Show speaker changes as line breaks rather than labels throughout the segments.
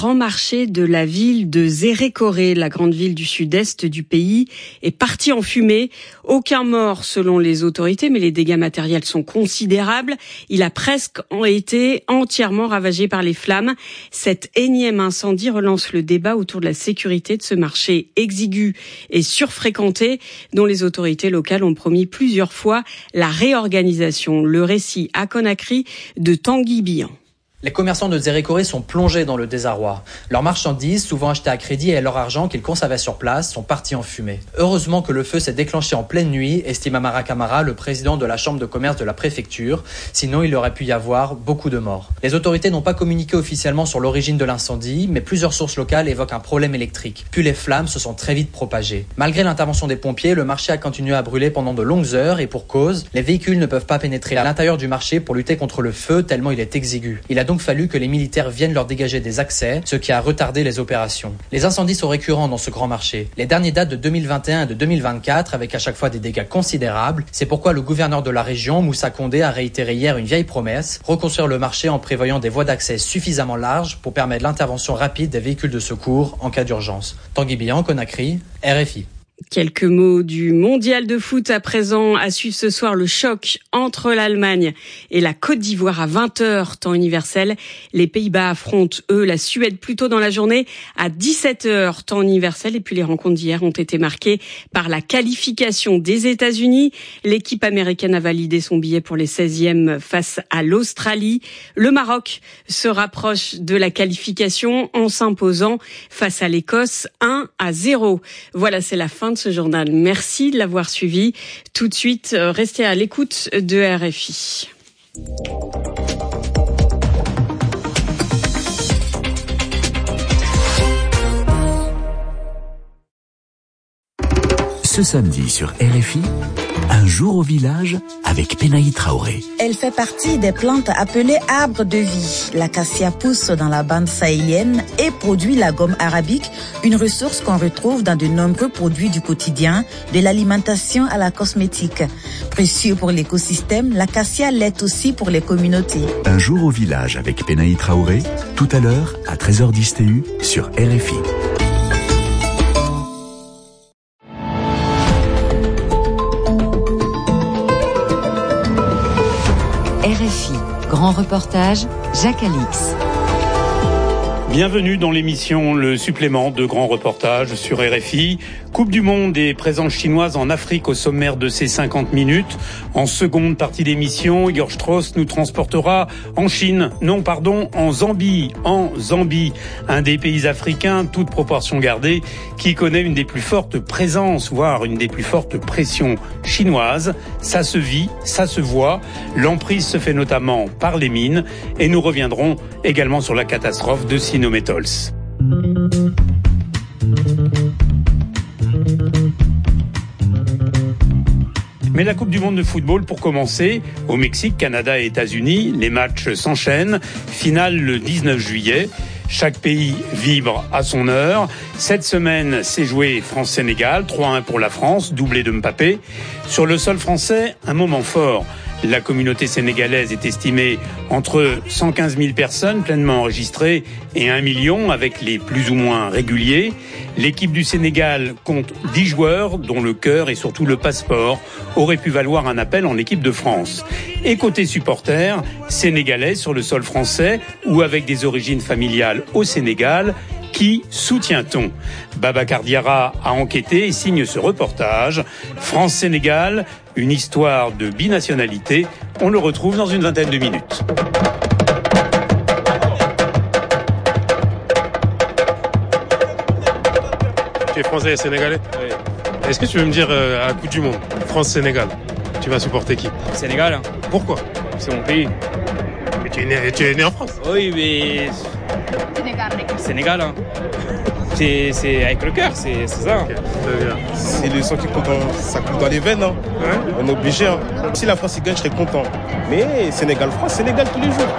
grand marché de la ville de Zérékoré, la grande ville du sud-est du pays, est parti en fumée. Aucun mort selon les autorités, mais les dégâts matériels sont considérables. Il a presque été entièrement ravagé par les flammes. Cet énième incendie relance le débat autour de la sécurité de ce marché exigu et surfréquenté, dont les autorités locales ont promis plusieurs fois la réorganisation. Le récit à Conakry de Tanguy Bihan.
Les commerçants de Zérékoré sont plongés dans le désarroi. Leurs marchandises, souvent achetées à crédit et leur argent qu'ils conservaient sur place, sont partis en fumée. Heureusement que le feu s'est déclenché en pleine nuit, estime Amara Kamara, le président de la chambre de commerce de la préfecture. Sinon, il aurait pu y avoir beaucoup de morts. Les autorités n'ont pas communiqué officiellement sur l'origine de l'incendie, mais plusieurs sources locales évoquent un problème électrique. Puis les flammes se sont très vite propagées. Malgré l'intervention des pompiers, le marché a continué à brûler pendant de longues heures et pour cause, les véhicules ne peuvent pas pénétrer à l'intérieur du marché pour lutter contre le feu tellement il est exigu. Il a donc fallu que les militaires viennent leur dégager des accès, ce qui a retardé les opérations. Les incendies sont récurrents dans ce grand marché. Les derniers datent de 2021 et de 2024, avec à chaque fois des dégâts considérables. C'est pourquoi le gouverneur de la région, Moussa Condé, a réitéré hier une vieille promesse, reconstruire le marché en prévoyant des voies d'accès suffisamment larges pour permettre l'intervention rapide des véhicules de secours en cas d'urgence. Tanguy Bihan, Conakry, RFI.
Quelques mots du mondial de foot à présent. À suivre ce soir le choc entre l'Allemagne et la Côte d'Ivoire à 20h, temps universel. Les Pays-Bas affrontent, eux, la Suède plus tôt dans la journée à 17h, temps universel. Et puis les rencontres d'hier ont été marquées par la qualification des États-Unis. L'équipe américaine a validé son billet pour les 16e face à l'Australie. Le Maroc se rapproche de la qualification en s'imposant face à l'Écosse 1-0. Voilà, c'est la fin de ce journal. Merci de l'avoir suivi. Tout de suite, restez à l'écoute de RFI.
Ce samedi sur RFI, un jour au village avec Penaï Traoré.
Elle fait partie des plantes appelées arbres de vie. L'acacia pousse dans la bande sahélienne et produit la gomme arabique, une ressource qu'on retrouve dans de nombreux produits du quotidien, de l'alimentation à la cosmétique. Précieux pour l'écosystème, l'acacia l'est aussi pour les communautés.
Un jour au village avec Penaï Traoré, tout à l'heure à 13h10 TU sur RFI.
RFI, grand reportage, Jacques Alix.
Bienvenue dans l'émission Le Supplément de Grand Reportage sur RFI. Coupe du Monde et présence chinoise en Afrique au sommaire de ces 50 minutes. En seconde partie d'émission, Igor Strauss nous transportera en Zambie. En Zambie, un des pays africains, toute proportion gardée, qui connaît une des plus fortes présences, voire une des plus fortes pressions chinoises. Ça se vit, ça se voit. L'emprise se fait notamment par les mines. Et nous reviendrons également sur la catastrophe de Sinometals. Mais la Coupe du Monde de football pour commencer, au Mexique, Canada et États-Unis, les matchs s'enchaînent. Finale le 19 juillet. Chaque pays vibre à son heure. Cette semaine, c'est joué France-Sénégal, 3-1 pour la France, doublé de Mbappé. Sur le sol français, un moment fort. La communauté sénégalaise est estimée entre 115 000 personnes pleinement enregistrées et 1 million avec les plus ou moins réguliers. L'équipe du Sénégal compte 10 joueurs dont le cœur et surtout le passeport auraient pu valoir un appel en équipe de France. Et côté supporters, sénégalais sur le sol français ou avec des origines familiales au Sénégal, qui soutient-on ? Babacar Diarra a enquêté et signe ce reportage. France-Sénégal, une histoire de binationalité. On le retrouve dans une vingtaine de minutes.
Tu es français et sénégalais ? Oui. Est-ce que tu veux me dire, à la Coupe du Monde, France-Sénégal, tu vas supporter qui ?
Sénégal. Pourquoi ?
C'est mon pays. Mais tu es né en France ?
Oui, mais... Sénégal, hein. C'est avec le cœur, c'est ça.
Okay, très bien.
C'est le sang qui compte, ça coule dans les veines. Hein. Ouais. On est obligé. Hein. Si la France gagne, je serais content. Mais Sénégal-France, Sénégal tous les jours.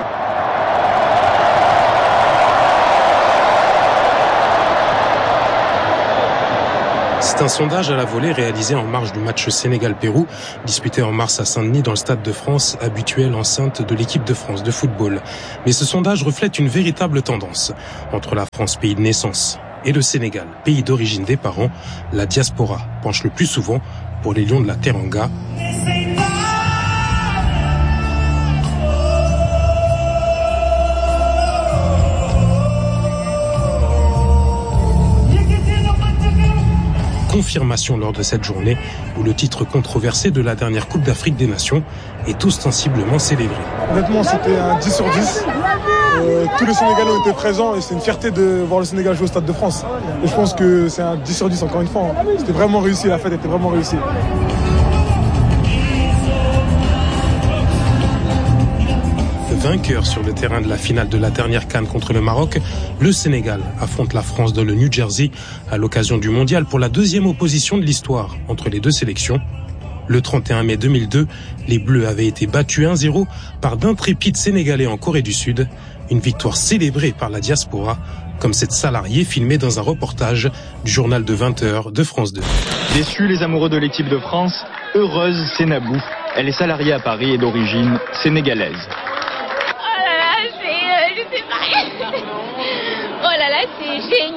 C'est un sondage à la volée réalisé en marge du match Sénégal-Pérou, disputé en mars à Saint-Denis dans le Stade de France, habituelle enceinte de l'équipe de France de football. Mais ce sondage reflète une véritable tendance. Entre la France, pays de naissance, et le Sénégal, pays d'origine des parents, la diaspora penche le plus souvent pour les Lions de la Teranga. Confirmation lors de cette journée où le titre controversé de la dernière Coupe d'Afrique des Nations est ostensiblement célébré.
Honnêtement, c'était un 10 sur 10. Tous les Sénégalais ont été présents et c'est une fierté de voir le Sénégal jouer au Stade de France. Et je pense que c'est un 10 sur 10 encore une fois. C'était vraiment réussi, la fête était vraiment réussie.
Vainqueur sur le terrain de la finale de la dernière CAN contre le Maroc, le Sénégal affronte la France dans le New Jersey à l'occasion du mondial pour la deuxième opposition de l'histoire entre les deux sélections. Le 31 mai 2002, les Bleus avaient été battus 1-0 par d'intrépides Sénégalais en Corée du Sud, une victoire célébrée par la diaspora, comme cette salariée filmée dans un reportage du journal de 20h de France 2.
Déçus les amoureux de l'équipe de France, heureuse c'est Nabou. Elle est salariée à Paris et d'origine sénégalaise.
Oh là là, c'est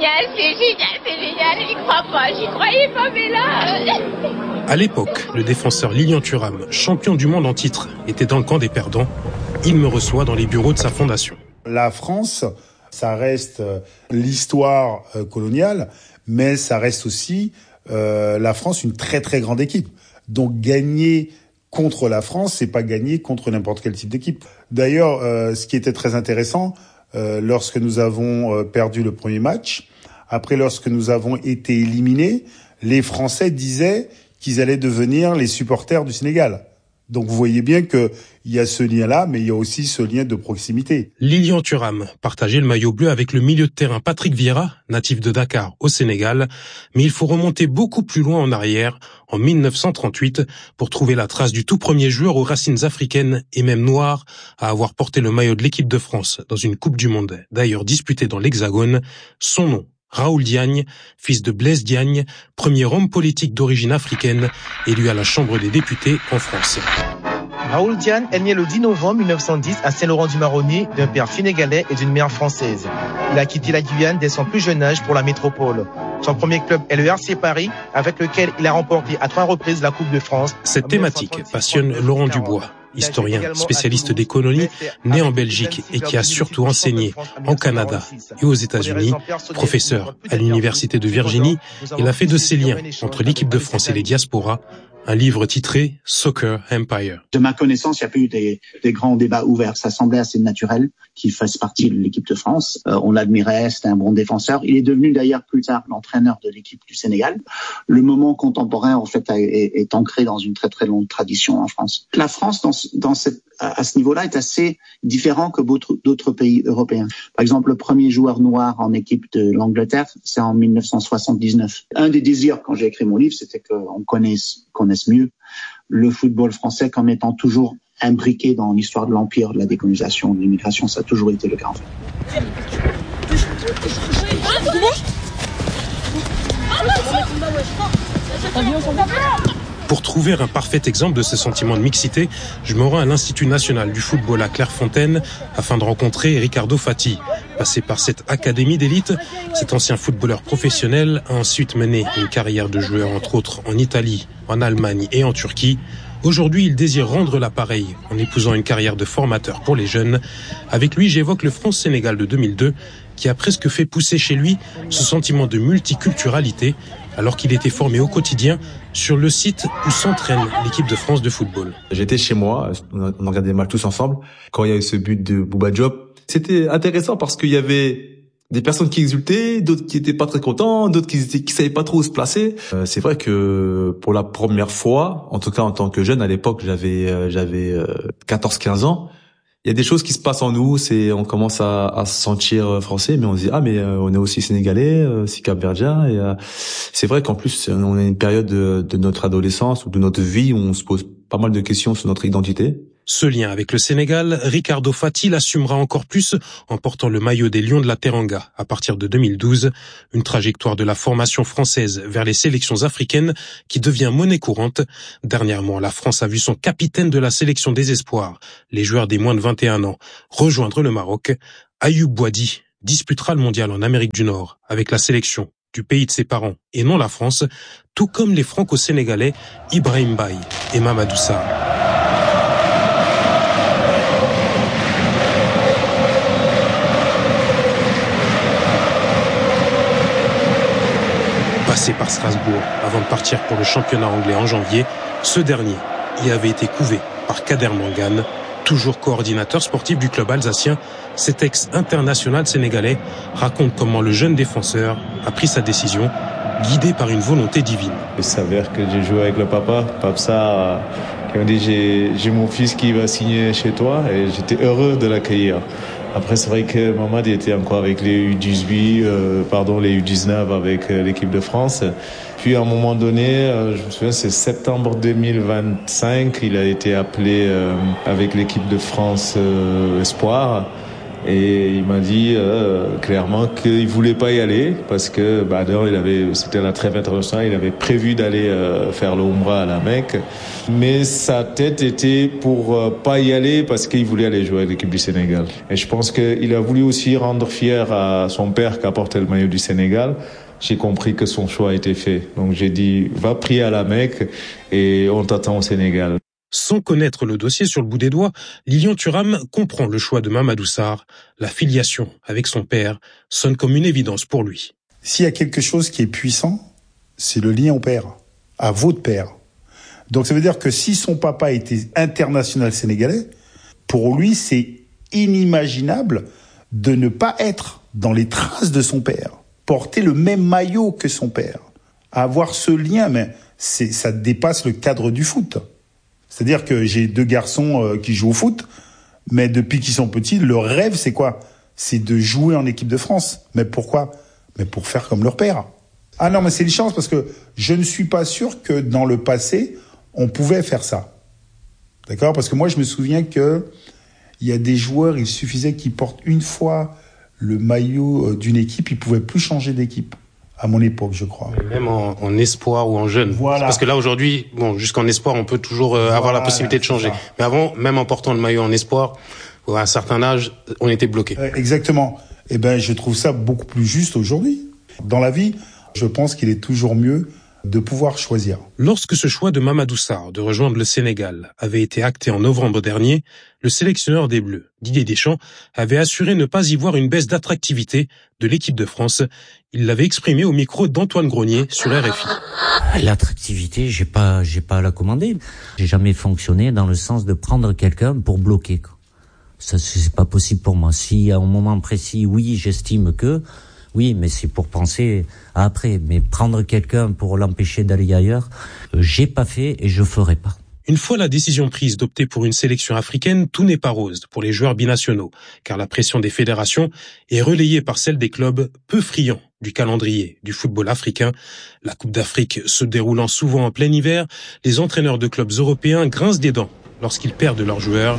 génial, j'y crois pas, j'y croyais pas, mais là...
À l'époque, le défenseur Lilian Thuram, champion du monde en titre, était dans le camp des perdants. Il me reçoit dans les bureaux de sa fondation.
La France, ça reste l'histoire coloniale, mais ça reste aussi la France une très très grande équipe. Donc gagner contre la France, c'est pas gagner contre n'importe quel type d'équipe. D'ailleurs, ce qui était très intéressant, lorsque nous avons perdu le premier match, après lorsque nous avons été éliminés, les Français disaient qu'ils allaient devenir les supporters du Sénégal. Donc vous voyez bien qu'il y a ce lien-là, mais il y a aussi ce lien de proximité.
Lilian Thuram partageait le maillot bleu avec le milieu de terrain Patrick Vieira, natif de Dakar au Sénégal, mais il faut remonter beaucoup plus loin en arrière, en 1938, pour trouver la trace du tout premier joueur aux racines africaines et même noires à avoir porté le maillot de l'équipe de France dans une Coupe du Monde, d'ailleurs disputée dans l'Hexagone. Son nom, Raoul Diagne, fils de Blaise Diagne, premier homme politique d'origine africaine, élu à la Chambre des députés en France.
Raoul Diagne est né le 10 novembre 1910 à Saint-Laurent-du-Maroni d'un père sénégalais et d'une mère française. Il a quitté la Guyane dès son plus jeune âge pour la métropole. Son premier club est le RC Paris, avec lequel il a remporté à 3 reprises la Coupe de France.
Cette thématique passionne Laurent Dubois, historien, spécialiste des colonies, né en Belgique et qui a surtout enseigné en Canada et aux États-Unis. Professeur à l'Université de Virginie, il a fait de ces liens entre l'équipe de France et les diasporas un livre titré Soccer Empire.
De ma connaissance, il n'y a pas eu des grands débats ouverts. Ça semblait assez naturel qu'il fasse partie de l'équipe de France. On l'admirait, c'était un bon défenseur. Il est devenu d'ailleurs plus tard l'entraîneur de l'équipe du Sénégal. Le moment contemporain, en fait, est ancré dans une très très longue tradition en France. La France, à ce niveau-là, est assez différent que d'autres pays européens. Par exemple, le premier joueur noir en équipe de l'Angleterre, c'est en 1979. Un des désirs, quand j'ai écrit mon livre, c'était qu'on connaisse mieux le football français comme étant toujours imbriqué dans l'histoire de l'Empire, de la décolonisation, de l'immigration. Ça a toujours été le cas, en fait.
Pour trouver un parfait exemple de ce sentiment de mixité, je me rends à l'Institut national du football à Clairefontaine afin de rencontrer Ricardo Fati. Passé par cette académie d'élite, cet ancien footballeur professionnel a ensuite mené une carrière de joueur entre autres en Italie, en Allemagne et en Turquie. Aujourd'hui, il désire rendre l'appareil en épousant une carrière de formateur pour les jeunes. Avec lui, j'évoque le France-Sénégal de 2002 qui a presque fait pousser chez lui ce sentiment de multiculturalité alors qu'il était formé au quotidien sur le site où s'entraîne l'équipe de France de football.
J'étais chez moi, on regardait le match tous ensemble. Quand il y a eu ce but de Bouba Diop, c'était intéressant parce qu'il y avait des personnes qui exultaient, d'autres qui étaient pas très contents, d'autres qui savaient pas trop où se placer. C'est vrai que pour la première fois, en tout cas en tant que jeune, à l'époque j'avais 14-15 ans, il y a des choses qui se passent en nous, on commence à se sentir français, mais on se dit mais on est aussi sénégalais, aussi capverdien, et c'est vrai qu'en plus on a une période de notre adolescence ou de notre vie où on se pose pas mal de questions sur notre identité.
Ce lien avec le Sénégal, Ricardo Fati l'assumera encore plus en portant le maillot des Lions de la Teranga à partir de 2012, une trajectoire de la formation française vers les sélections africaines qui devient monnaie courante. Dernièrement, la France a vu son capitaine de la sélection des espoirs, les joueurs des moins de 21 ans, rejoindre le Maroc. Ayoub Boadi disputera le mondial en Amérique du Nord avec la sélection du pays de ses parents et non la France, tout comme les franco-sénégalais Ibrahim Baye et Mamadou Sarr. Passé par Strasbourg avant de partir pour le championnat anglais en janvier, ce dernier y avait été couvé par Kader Mangane, toujours coordinateur sportif du club alsacien. Cet ex-international sénégalais raconte comment le jeune défenseur a pris sa décision, guidé par une volonté divine.
Il s'avère que j'ai joué avec le papa, Papsa, qui m'a dit j'ai mon fils qui va signer chez toi, et j'étais heureux de l'accueillir. Après, c'est vrai que Mamad était encore avec les U18, les U19 avec l'équipe de France. Puis à un moment donné, je me souviens, c'est septembre 2025, il a été appelé avec l'équipe de France Espoir. Et il m'a dit clairement qu'il voulait pas y aller parce que d'ailleurs c'était la trêve internationale, il avait prévu d'aller faire le Umrah à la Mecque, mais sa tête était pour pas y aller parce qu'il voulait aller jouer avec l'équipe du Sénégal. Et je pense qu'il a voulu aussi rendre fier à son père qui a porté le maillot du Sénégal. J'ai compris que son choix a été fait. Donc j'ai dit va prier à la Mecque et on t'attend au Sénégal.
Sans connaître le dossier sur le bout des doigts, Lilian Thuram comprend le choix de Mamadou Sarr. La filiation avec son père sonne comme une évidence pour lui.
S'il y a quelque chose qui est puissant, c'est le lien au père, à votre père. Donc ça veut dire que si son papa était international sénégalais, pour lui c'est inimaginable de ne pas être dans les traces de son père, porter le même maillot que son père, avoir ce lien, mais ça dépasse le cadre du foot. C'est-à-dire que j'ai 2 garçons qui jouent au foot, mais depuis qu'ils sont petits, leur rêve, c'est quoi? C'est de jouer en équipe de France. Mais pourquoi? Mais pour faire comme leur père. Ah non, mais c'est une chance parce que je ne suis pas sûr que dans le passé, on pouvait faire ça. D'accord? Parce que moi, je me souviens que il y a des joueurs, il suffisait qu'ils portent une fois le maillot d'une équipe, ils pouvaient plus changer d'équipe. À mon époque, je crois.
Même en espoir ou en jeune.
Voilà.
Parce que là, aujourd'hui, jusqu'en espoir, on peut toujours avoir la possibilité de changer. Mais avant, même en portant le maillot en espoir, à un certain âge, on était bloqué.
Exactement. Eh ben, je trouve ça beaucoup plus juste aujourd'hui. Dans la vie, je pense qu'il est toujours mieux de pouvoir choisir.
Lorsque ce choix de Mamadou Sarr de rejoindre le Sénégal avait été acté en novembre dernier, le sélectionneur des Bleus, Didier Deschamps, avait assuré ne pas y voir une baisse d'attractivité de l'équipe de France. Il l'avait exprimé au micro d'Antoine Grenier sur RFI.
L'attractivité, j'ai pas à la commander. J'ai jamais fonctionné dans le sens de prendre quelqu'un pour bloquer. Ça, c'est pas possible pour moi. Si à un moment précis, oui, j'estime que, oui, mais c'est pour penser à après. Mais prendre quelqu'un pour l'empêcher d'aller ailleurs, j'ai pas fait et je ferai pas.
Une fois la décision prise d'opter pour une sélection africaine, tout n'est pas rose pour les joueurs binationaux, car la pression des fédérations est relayée par celle des clubs peu friands du calendrier du football africain. La Coupe d'Afrique se déroulant souvent en plein hiver, les entraîneurs de clubs européens grincent des dents lorsqu'ils perdent leurs joueurs.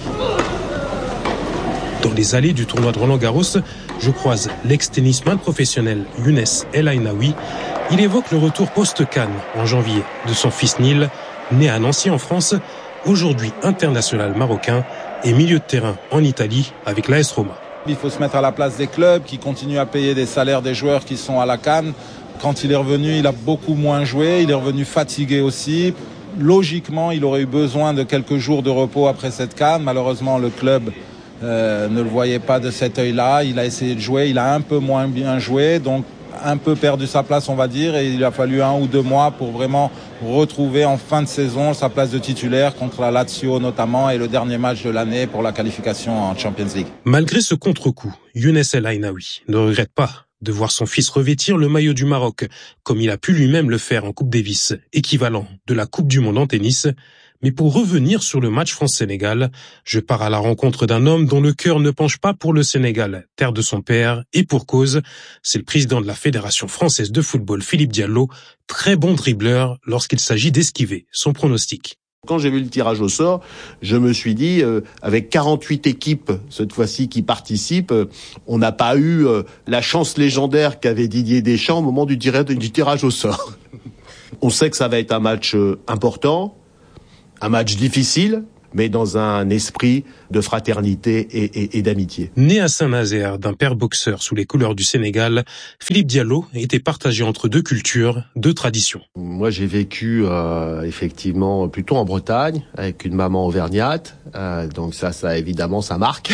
Dans les allées du tournoi de Roland-Garros, je croise l'ex-tennisman professionnel Younes El Ainaoui. Il évoque le retour post-Cannes en janvier de son fils Neil, né à Nancy en France, aujourd'hui international marocain et milieu de terrain en Italie avec l'AS Roma.
Il faut se mettre à la place des clubs qui continuent à payer des salaires des joueurs qui sont à la CAN. Quand il est revenu, il a beaucoup moins joué, il est revenu fatigué aussi. Logiquement, il aurait eu besoin de quelques jours de repos après cette CAN. Malheureusement, le club ne le voyait pas de cet œil-là. Il a essayé de jouer, il a un peu moins bien joué, donc un peu perdu sa place, on va dire, et il a fallu 1 ou 2 mois pour vraiment retrouver en fin de saison sa place de titulaire contre la Lazio notamment et le dernier match de l'année pour la qualification en Champions League.
Malgré ce contre-coup, Younes El Ainaoui ne regrette pas de voir son fils revêtir le maillot du Maroc, comme il a pu lui-même le faire en Coupe Davis, équivalent de la Coupe du Monde en tennis. Mais pour revenir sur le match France-Sénégal, je pars à la rencontre d'un homme dont le cœur ne penche pas pour le Sénégal, terre de son père, et pour cause, c'est le président de la Fédération française de football, Philippe Diallo, très bon dribbleur lorsqu'il s'agit d'esquiver son pronostic.
Quand j'ai vu le tirage au sort, je me suis dit, avec 48 équipes, cette fois-ci, qui participent, on n'a pas eu la chance légendaire qu'avait Didier Deschamps au moment du tirage au sort. On sait que ça va être un match important, un match difficile, mais dans un esprit de fraternité et d'amitié.
Né à Saint-Nazaire d'un père boxeur sous les couleurs du Sénégal, Philippe Diallo était partagé entre deux cultures, deux traditions.
Moi, j'ai vécu effectivement plutôt en Bretagne, avec une maman auvergnate, donc ça évidemment, ça marque.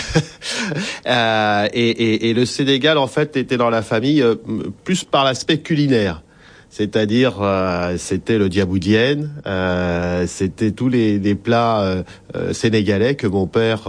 Et le Sénégal, en fait, était dans la famille plus par l'aspect culinaire. C'est-à-dire, c'était le diaboudienne, c'était tous les plats sénégalais que mon père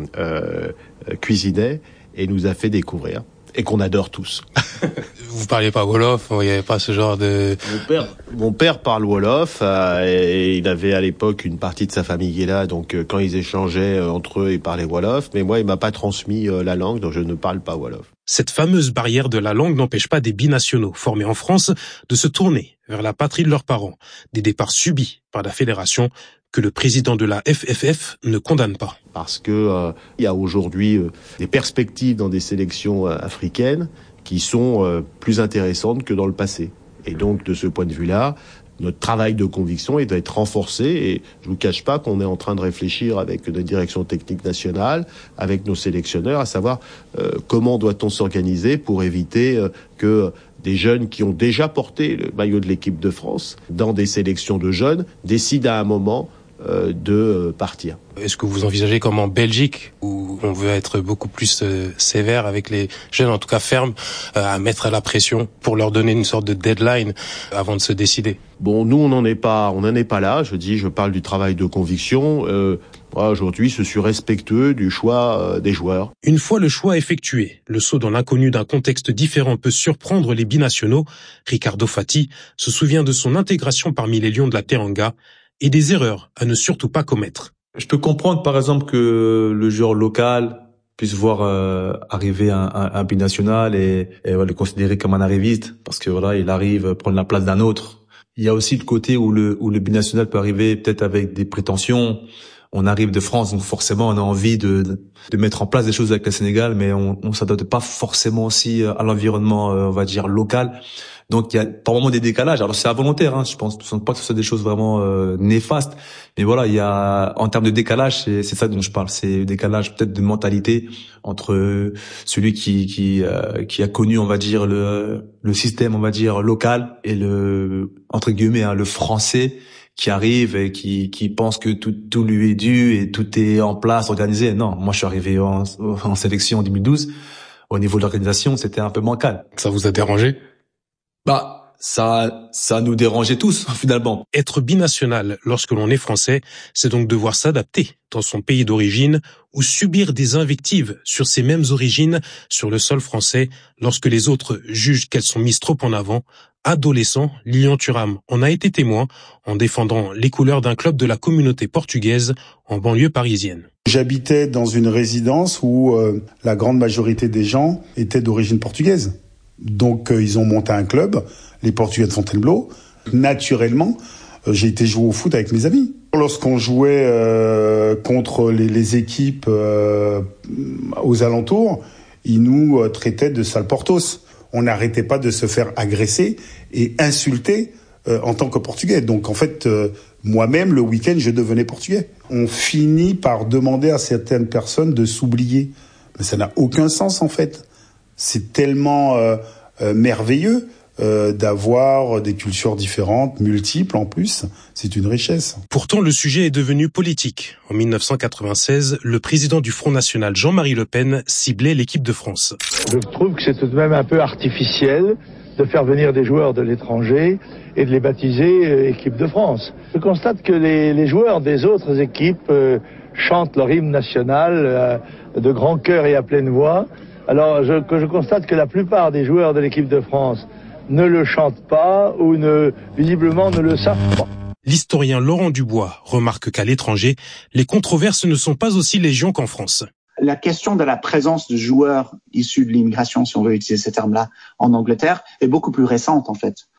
cuisinait et nous a fait découvrir, et qu'on adore tous.
Vous parliez pas wolof, il n'y avait pas ce genre de...
Mon père parle wolof, et il avait à l'époque une partie de sa famille qui est là, donc quand ils échangeaient entre eux, ils parlaient wolof, mais moi, il m'a pas transmis la langue, donc je ne parle pas wolof.
Cette fameuse barrière de la langue n'empêche pas des binationaux formés en France de se tourner vers la patrie de leurs parents. Des départs subis par la fédération que le président de la FFF ne condamne pas.
Parce que il y a aujourd'hui des perspectives dans des sélections africaines qui sont plus intéressantes que dans le passé. Et donc, de ce point de vue-là, notre travail de conviction doit être renforcé, et je vous cache pas qu'on est en train de réfléchir avec notre direction technique nationale, avec nos sélectionneurs, à savoir comment doit-on s'organiser pour éviter que des jeunes qui ont déjà porté le maillot de l'équipe de France dans des sélections de jeunes décident à un moment de partir.
Est-ce que vous envisagez comme en Belgique, où on veut être beaucoup plus sévère avec les jeunes, en tout cas ferme, à mettre la pression pour leur donner une sorte de deadline avant de se décider?
Bon, nous on n'en est pas là. Je parle du travail de conviction. Aujourd'hui, je suis respectueux du choix des joueurs.
Une fois le choix effectué, le saut dans l'inconnu d'un contexte différent peut surprendre les binationaux. Ricardo Fati se souvient de son intégration parmi les Lions de la Teranga et des erreurs à ne surtout pas commettre.
Je peux comprendre, par exemple, que le joueur local puisse voir arriver un binational et le considérer comme un arriviste, parce que voilà, il arrive prendre la place d'un autre. Il y a aussi le côté où le binational peut arriver peut-être avec des prétentions. On arrive de France, donc forcément on a envie de mettre en place des choses avec le Sénégal, mais on s'adapte pas forcément aussi à l'environnement, on va dire, local. Donc il y a par moments des décalages. Alors c'est involontaire, je pense pas que ce soit des choses vraiment néfastes, mais voilà, il y a, en termes de décalage, c'est ça dont je parle, c'est le décalage peut-être de mentalité entre celui qui a connu, on va dire, le système, on va dire, local, et le, entre guillemets, le français qui arrive et qui pense que tout lui est dû et tout est en place, organisé. Non, moi je suis arrivé en sélection en 2012. Au niveau de l'organisation, c'était un peu bancal.
Ça vous a dérangé?
Ça nous dérangeait tous, finalement.
Être binational lorsque l'on est français, c'est donc devoir s'adapter dans son pays d'origine ou subir des invectives sur ces mêmes origines sur le sol français lorsque les autres jugent qu'elles sont mises trop en avant. Adolescent, Lilian Thuram en a été témoin en défendant les couleurs d'un club de la communauté portugaise en banlieue parisienne.
J'habitais dans une résidence où la grande majorité des gens étaient d'origine portugaise. Donc ils ont monté un club, les Portugais de Fontainebleau. Naturellement, j'ai été jouer au foot avec mes amis. Lorsqu'on jouait contre les équipes aux alentours, ils nous traitaient de sales portos. On n'arrêtait pas de se faire agresser et insulter en tant que Portugais. Donc en fait, moi-même, le week-end, je devenais Portugais. On finit par demander à certaines personnes de s'oublier. Mais ça n'a aucun sens en fait. C'est tellement merveilleux d'avoir des cultures différentes, multiples en plus. C'est une richesse.
Pourtant, le sujet est devenu politique. En 1996, le président du Front National, Jean-Marie Le Pen, ciblait l'équipe de France.
Je trouve que c'est tout de même un peu artificiel de faire venir des joueurs de l'étranger et de les baptiser équipe de France. Je constate que les joueurs des autres équipes chantent leur hymne national de grand cœur et à pleine voix. Alors je constate que la plupart des joueurs de l'équipe de France ne le chantent pas ou visiblement ne le savent pas.
L'historien Laurent Dubois remarque qu'à l'étranger, les controverses ne sont pas aussi légion qu'en France.
La question de la présence de joueurs issus de l'immigration, si on veut utiliser ces termes-là, en Angleterre, est beaucoup plus récente en fait.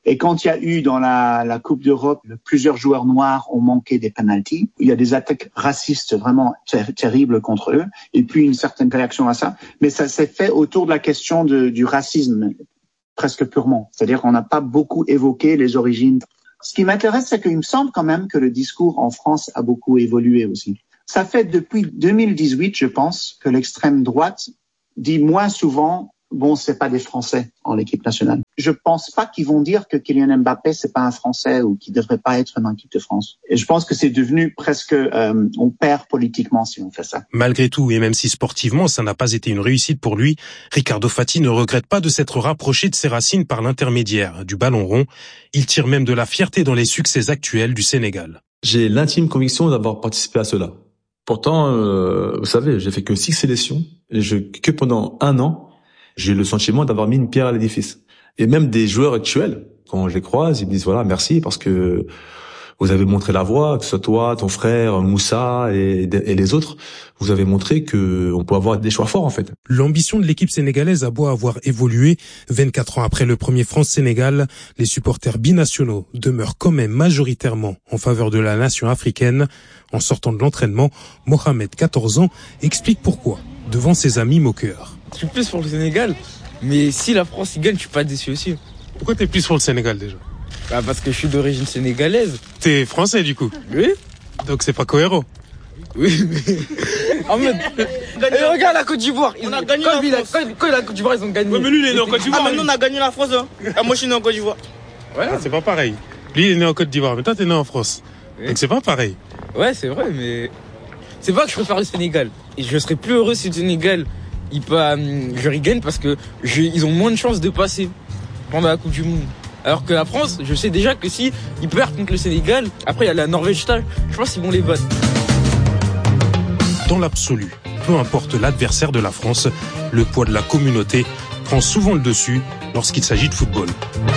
Et quand il y a eu dans la Coupe d'Europe, plusieurs joueurs noirs ont manqué des penalties, il y a des attaques racistes vraiment terribles contre eux, et puis une certaine réaction à ça. Mais ça s'est fait autour de la question du racisme, presque purement. C'est-à-dire qu'on n'a pas beaucoup évoqué les origines. Ce qui m'intéresse, c'est qu'il me semble quand même que le discours en France a beaucoup évolué aussi. Ça fait depuis 2018, je pense, que l'extrême droite dit moins souvent bon, c'est pas des Français en équipe nationale. Je pense pas qu'ils vont dire que Kylian Mbappé c'est pas un Français ou qu'il devrait pas être dans l'équipe de France. Et je pense que c'est devenu presque on perd politiquement si on fait ça.
Malgré tout, et même si sportivement ça n'a pas été une réussite pour lui, Ricardo Fati ne regrette pas de s'être rapproché de ses racines par l'intermédiaire du ballon rond. Il tire même de la fierté dans les succès actuels du Sénégal.
J'ai l'intime conviction d'avoir participé à cela. Pourtant, vous savez, j'ai fait que 6 sélections et que pendant 1 an, j'ai eu le sentiment d'avoir mis une pierre à l'édifice. Et même des joueurs actuels, quand je les croise, ils me disent voilà, merci parce que vous avez montré la voie, que ce soit toi, ton frère, Moussa et les autres, vous avez montré que on peut avoir des choix forts en fait.
L'ambition de l'équipe sénégalaise a beau avoir évolué, 24 ans après le premier France-Sénégal, les supporters binationaux demeurent quand même majoritairement en faveur de la nation africaine. En sortant de l'entraînement, Mohamed, 14 ans, explique pourquoi, devant ses amis moqueurs.
Je suis plus pour le Sénégal, mais si la France gagne, je suis pas déçu aussi.
Pourquoi t'es plus pour le Sénégal déjà ?
Parce que je suis d'origine sénégalaise.
T'es français du coup ?
Oui.
Donc c'est pas cohérent ?
Oui, mais... en mode... regarde la Côte d'Ivoire. On a gagné la France. Quand la Côte d'Ivoire, ils ont gagné.
Ouais, mais lui, il est né en Côte d'Ivoire.
Ah, mais nous, on a gagné la France. Hein. Moi, je suis né en Côte d'Ivoire.
Ouais. Ah, c'est pas pareil. Lui, il est né en Côte d'Ivoire, mais toi, t'es né en France. Oui. Donc c'est pas pareil.
Ouais, c'est vrai, mais... C'est pas que je préfère le Sénégal. Et je serais plus heureux si le Sénégal, il gagne parce que ils ont moins de chances de passer pendant la Coupe du Monde. Alors que la France, je sais déjà que si ils perdent contre le Sénégal, après il y a la Norvège, je pense qu'ils vont les battre.
Dans l'absolu, peu importe l'adversaire de la France, le poids de la communauté prend souvent le dessus lorsqu'il s'agit de football.